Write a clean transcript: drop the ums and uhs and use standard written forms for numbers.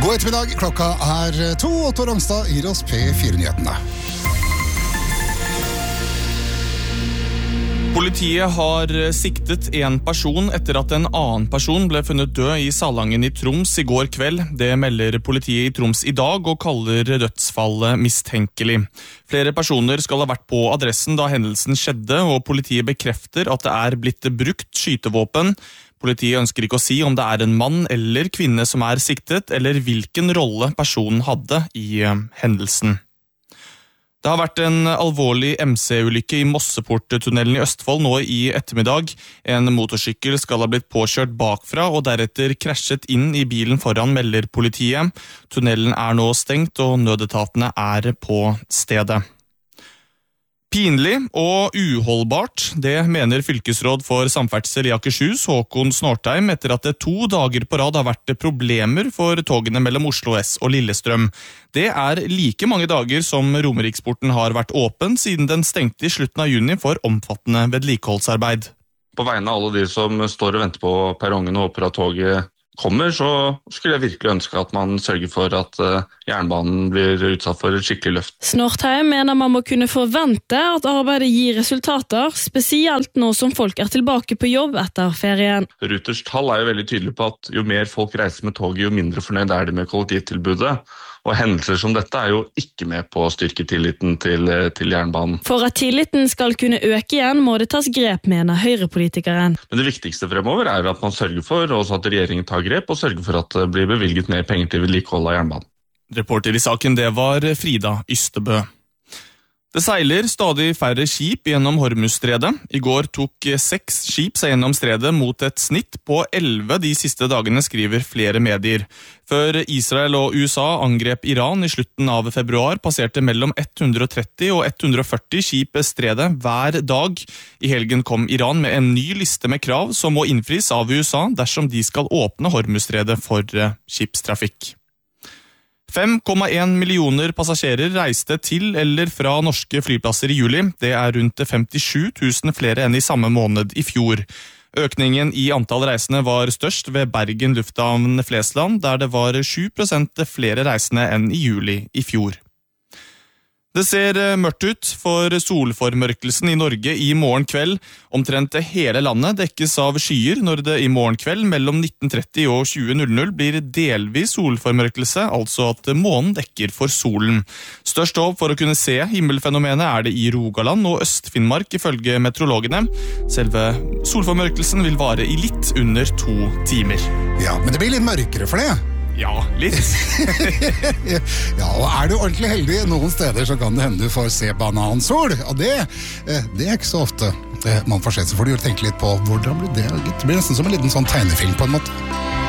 God ettermiddag, klokka 2, Otto Rangstad gir oss P4-nyhetene. Politiet har siktet en person etter at en annen person ble funnet død i Salangen i Troms i går kveld. Det melder politiet i Troms i dag og kaller dødsfallet mistenkelig. Flere personer skal ha vært på adressen da hendelsen skjedde, og politiet bekrefter at det er blitt brukt skytevåpen. Politiet ønsker ikke å si om det er en mann eller kvinne som er siktet, eller hvilken rolle personen hadde i hendelsen. Det har vært en alvorlig MC-ulykke i Mosseporttunnelen i Østfold nå i ettermiddag. En motorsykkel skal ha blitt påkjørt bakfra og deretter krasjet inn i bilen foran, melder politiet. Tunnelen er nå stengt og nødetatene er på stedet. Pinlig og uholdbart, det mener fylkesråd for samferdsel i Akershus, Håkon Snortheim, etter at det 2 dager på rad har vært problemer for togene mellom Oslo S og Lillestrøm. Det er like mange dager som Romeriksporten har vært åpen siden den stengte i slutten av juni for omfattende vedlikeholdsarbeid. På vegne av alle de som står og venter på perrongen og håper at toget kommer, så skulle jeg virkelig ønske at man sørger for at jernbanen blir utsatt for et skikkelig løft. Snortheim mener man må kunne forvente at arbeidet gir resultater, spesielt nå som folk er tilbake på jobb etter ferien. Ruters tall er jo veldig tydelig på at jo mer folk reiser med toget, jo mindre fornøyd er de med kollektivtilbudet. Og hendelser som dette er jo ikke med på å styrke tilliten til jernbanen. For at tilliten skal kunne øke igjen, må det tas grep, mener Høyre-politikeren. Men det viktigste fremover er at man sørger for, også at regjeringen tar grep, og sørger for at det blir bevilget mer penger til vedlikehold av jernbanen. Reporter i saken, det var Frida Ystebø. Det seiler stadig færre skip gjennom Hormuzstredet. I går tok 6 skip seg gjennom stredet mot et snitt på 11 de siste dagene, skriver flere medier. Før Israel og USA angrep Iran i slutten av februar, passerte mellom 130 og 140 skip stredet hver dag. I helgen kom Iran med en ny liste med krav som må innfris av USA dersom de skal åpne Hormuzstredet for skipstrafikk. 5,1 millioner passasjerer reiste til eller fra norske flyplasser i juli. Det er rundt 57 000 flere enn i samme måned i fjor. Økningen i antall reisende var størst ved Bergen lufthavn Flesland, der det var 7% flere reisende enn i juli i fjor. Det ser mørkt ut for solformørkelsen i Norge i morgen kveld. Omtrent hele landet dekkes av skyer når det i morgen kveld mellom 19.30 og 20.00 blir delvis solformørkelse, altså at månen dekker for solen. Størst håp for å kunne se himmelfenomenet er det i Rogaland og Øst-Finnmark ifølge meteorologene. Selve solformørkelsen vil vare i litt under 2 timer. Ja, men det blir litt mørkere for det. Ja, litt. Ja, og er du ordentlig heldig noen steder, så kan det hende du får se banansol. Og det er ikke så ofte man får se, så får du tenke litt på hvordan blir det. Det blir nesten som en liten sånn tegnefilm på en måte.